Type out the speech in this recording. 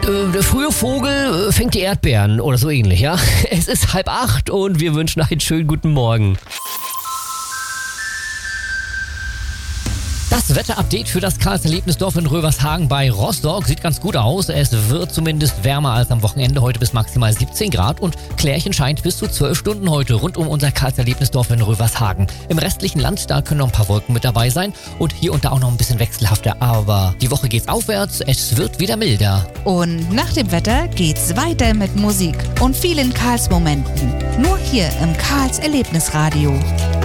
Der frühe Vogel fängt die Erdbeeren oder so ähnlich, ja? Es ist 7:30 und wir wünschen einen schönen guten Morgen. Das Wetterupdate für das Karls-Erlebnisdorf in Rövershagen bei Rostock sieht ganz gut aus. Es wird zumindest wärmer als am Wochenende, heute bis maximal 17 Grad und Klärchen scheint bis zu 12 Stunden heute rund um unser Karls-Erlebnisdorf in Rövershagen. Im restlichen Land, da können noch ein paar Wolken mit dabei sein und hier und da auch noch ein bisschen wechselhafter. Aber die Woche geht's aufwärts, es wird wieder milder. Und nach dem Wetter geht's weiter mit Musik und vielen Karls-Momenten. Nur hier im Karls-Erlebnisradio.